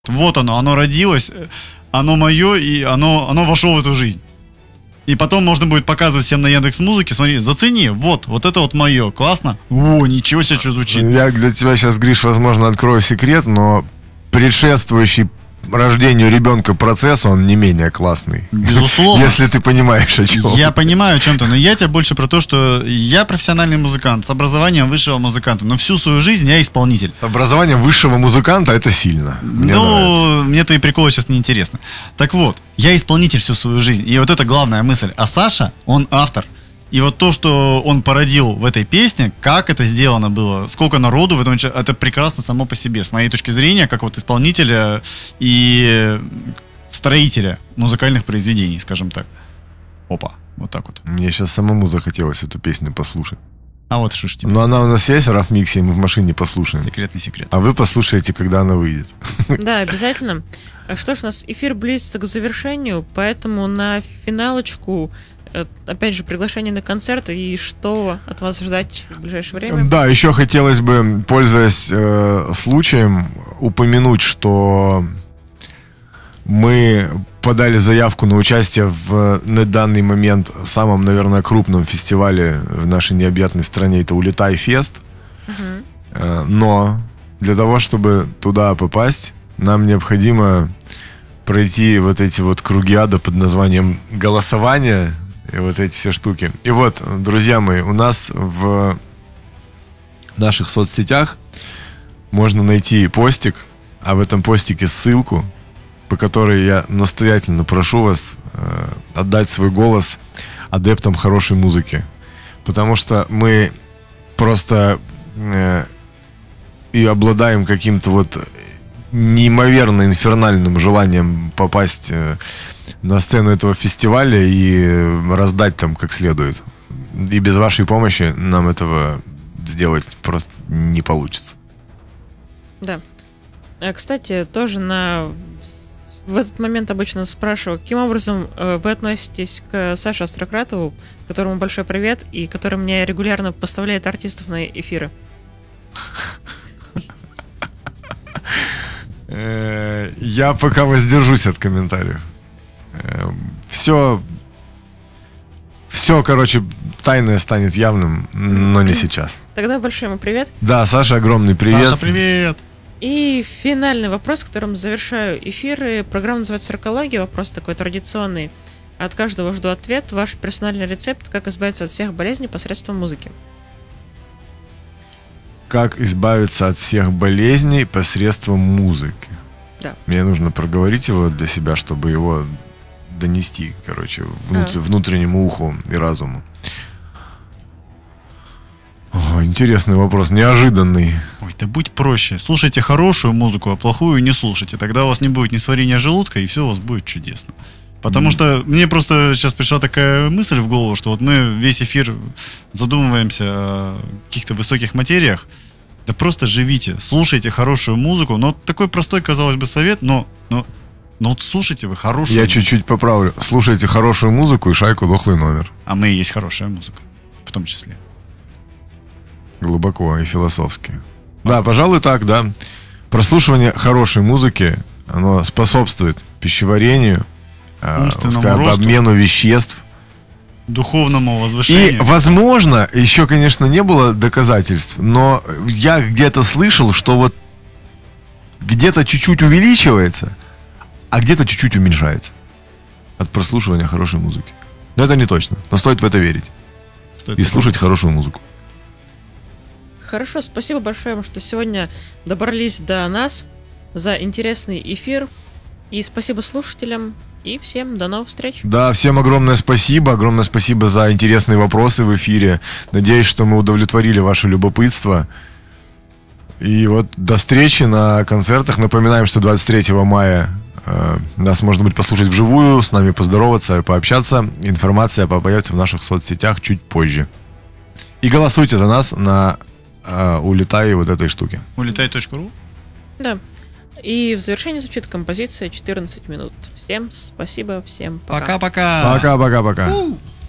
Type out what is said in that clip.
Вот оно родилось, оно мое, и оно вошло в эту жизнь. И потом можно будет показывать всем на Яндекс.Музыке, смотри, зацени, вот это вот мое, классно. О, ничего себе, что звучит. Я для тебя сейчас, Гриш, возможно, открою секрет, но предшествующий рождению ребенка процесс, он не менее классный. Безусловно. Если ты понимаешь, о чем. Я понимаю о чем-то, но я тебе больше про то, что я профессиональный музыкант с образованием высшего музыканта, но всю свою жизнь я исполнитель. С образованием высшего музыканта это сильно. Мне нравится. Мне твои приколы сейчас не интересны. Так вот, я исполнитель всю свою жизнь, и вот это главная мысль. А Саша, он автор. И вот то, что он породил в этой песне, как это сделано было, сколько народу в этом, это прекрасно само по себе, с моей точки зрения, как вот исполнителя и строителя музыкальных произведений, скажем так. Опа, вот так вот. Мне сейчас самому захотелось эту песню послушать. А вот что ж тебе. Но она у нас есть в RAV-миксе, и мы в машине послушаем. Секретный секрет. А вы послушаете, когда она выйдет. Да, обязательно. Что ж, у нас эфир близится к завершению, поэтому на финалочку, опять же, приглашение на концерт и что от вас ждать в ближайшее время? Да, еще хотелось бы, пользуясь случаем, упомянуть, что мы подали заявку на участие на данный момент самом, наверное, крупном фестивале в нашей необъятной стране, это Улетай Фест. Но для того, чтобы туда попасть, нам необходимо пройти вот эти вот круги ада под названием голосование и вот эти все штуки. И вот, друзья мои, у нас в наших соцсетях можно найти постик, а в этом постике ссылку, по которой я настоятельно прошу вас отдать свой голос адептам хорошей музыки. Потому что мы просто и обладаем каким-то вот неимоверно инфернальным желанием попасть на сцену этого фестиваля и раздать там как следует. И без вашей помощи нам этого сделать просто не получится. Да. Кстати, тоже в этот момент обычно спрашиваю, каким образом вы относитесь к Саше Острократову, которому большой привет, и который мне регулярно поставляет артистов на эфиры. Я пока воздержусь от комментариев. Все, короче, тайное станет явным, но не сейчас. Тогда большой ему привет. Да, Саша, огромный привет. Саша, привет. И финальный вопрос, которым завершаю эфиры. Программа называется «Рокология». Вопрос такой традиционный. От каждого жду ответ. Ваш персональный рецепт, как избавиться от всех болезней посредством музыки. Как избавиться от всех болезней посредством музыки. Да. Мне нужно проговорить его для себя, чтобы его донести, короче, внутреннему уху и разуму. О, интересный вопрос, неожиданный. Ой, да будь проще. Слушайте хорошую музыку, а плохую не слушайте. Тогда у вас не будет ни сварения желудка, и все у вас будет чудесно. Потому что мне просто сейчас пришла такая мысль в голову, что вот мы весь эфир задумываемся о каких-то высоких материях. Да просто живите, слушайте хорошую музыку. Но такой простой, казалось бы, совет, но вот слушайте вы хорошую Я музыку. чуть-чуть поправлю. Слушайте хорошую музыку и шайку «Дохлый номер». А мы и есть хорошая музыка, в том числе. Глубоко и философски. Да, пожалуй, так, да. Прослушивание хорошей музыки, оно способствует пищеварению, умственному росту, обмену веществ, духовному возвышению. И, возможно, еще, конечно, не было доказательств, но я где-то слышал, что вот где-то чуть-чуть увеличивается, а где-то чуть-чуть уменьшается от прослушивания хорошей музыки. Но это не точно, но стоит в это верить. И слушать хорошую музыку. Хорошо, спасибо большое вам, что сегодня добрались до нас, за интересный эфир. И спасибо слушателям. И всем до новых встреч. Да, всем огромное спасибо за интересные вопросы в эфире. Надеюсь, что мы удовлетворили ваше любопытство. И вот до встречи на концертах. Напоминаем, что 23 мая нас можно будет послушать вживую, с нами поздороваться, пообщаться. Информация появится в наших соцсетях чуть позже. И голосуйте за нас на Улетай вот этой штуки. Улетай.ру? Да. И в завершении звучит композиция 14 минут. Всем спасибо, всем пока. Пока-пока. Пока-пока-пока.